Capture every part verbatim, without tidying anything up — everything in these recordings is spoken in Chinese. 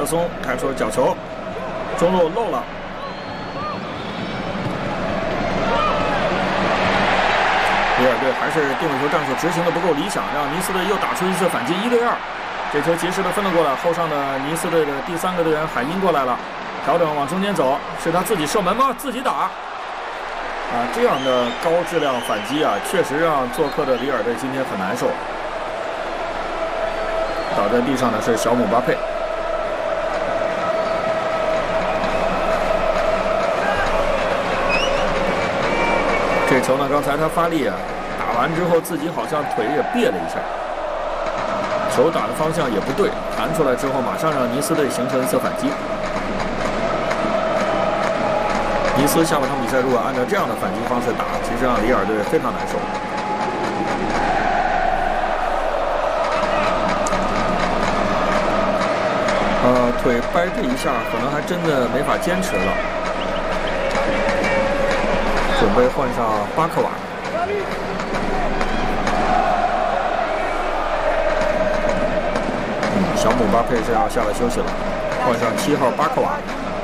松开出角球，中路漏了。里尔队还是定位球战术执行的不够理想，让尼斯队又打出一次反击，一对二。这球及时的分了过来，后上的尼斯队的第三个队员海因过来了，调整往中间走，是他自己射门吗？自己打。啊，这样的高质量反击啊，确实让做客的里尔队今天很难受。倒在地上的是小姆巴佩。这球呢，刚才他发力啊，打完之后自己好像腿也别了一下，球打的方向也不对，弹出来之后马上让尼斯队形成一次反击。尼斯下半场比赛如果按照这样的反击方式打，其实让里尔队非常难受。呃，腿掰这一下，可能还真的没法坚持了。准备换上巴克瓦。嗯，小姆巴佩是要下来休息了，换上七号巴克瓦。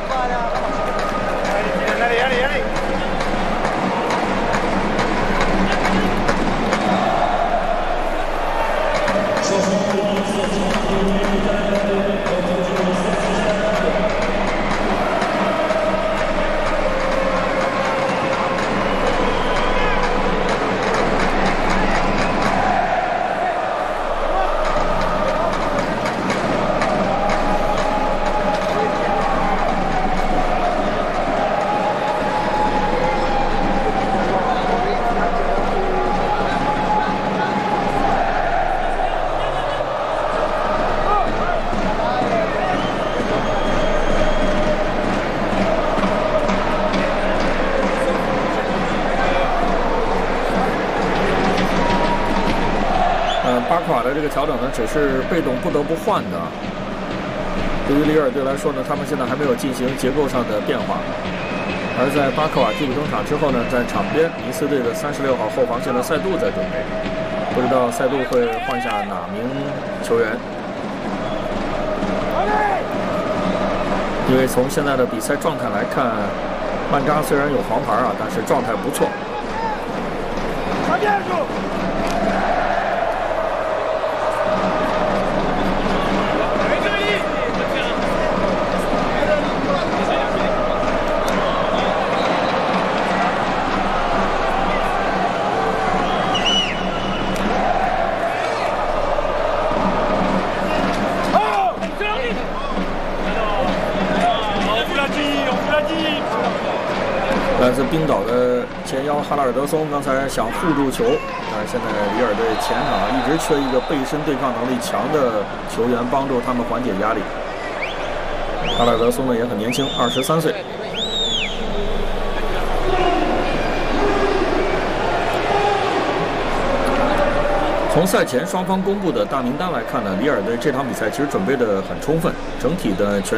巴克瓦的这个调整呢，只是被动不得不换的。对于里尔队来说呢，他们现在还没有进行结构上的变化。而在巴克瓦替补登场之后呢，在场边尼斯队的三十六号后防线的塞杜在准备，不知道塞杜会换下哪名球员。因为从现在的比赛状态来看，曼扎虽然有黄牌啊，但是状态不错。来自冰岛的前腰哈拉尔德松刚才想护住球，但是现在里尔队前场一直缺一个背身对抗能力强的球员，帮助他们缓解压力。哈拉尔德松呢也很年轻，二十三岁。从赛前双方公布的大名单来看呢，里尔队这场比赛其实准备的很充分，整体的全